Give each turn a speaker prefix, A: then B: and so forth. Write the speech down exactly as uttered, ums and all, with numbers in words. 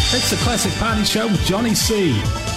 A: It's the Classic Party Show with Johnny C.